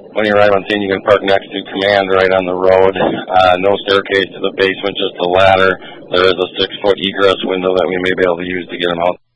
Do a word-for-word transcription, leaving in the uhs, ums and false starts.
when you arrive on scene, you can park next to Command right on the road. Uh, no staircase to the basement, just a ladder. There is a six-foot egress window that we may be able to use to get them out.